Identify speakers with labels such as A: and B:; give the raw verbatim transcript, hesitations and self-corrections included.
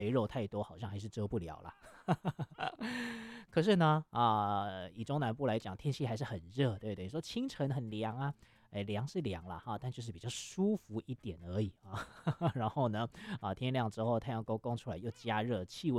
A: 肥肉太多，好像还是遮不了啦。可是呢，啊、呃以中南部来讲，天气还是很热，对不对？说清晨很凉啊，哎，凉是凉了哈，但就是比较舒服一点而已啊。然后呢，啊，天亮之后，太阳公公出来又加热，气温